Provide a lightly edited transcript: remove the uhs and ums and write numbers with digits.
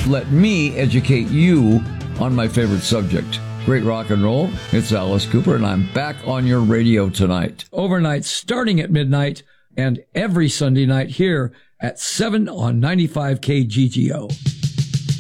let me educate you on my favorite subject. Great rock and roll. It's Alice Cooper, and I'm back on your radio tonight. Overnight, starting at midnight, and every Sunday night here at 7 on 95 KGGO.